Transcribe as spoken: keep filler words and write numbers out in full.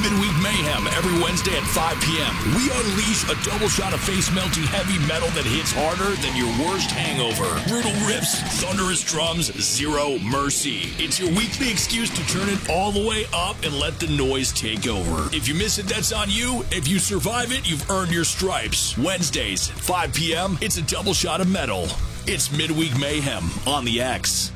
Midweek Mayhem every Wednesday at five p.m. We unleash a double shot of face-melting heavy metal that hits harder than your worst hangover. Brutal riffs, thunderous drums, zero mercy. It's your weekly excuse to turn it all the way up and let the noise take over. If you miss it, that's on you. If you survive it, you've earned your stripes. Wednesdays, five p.m., it's a double shot of metal. It's Midweek Mayhem on the X.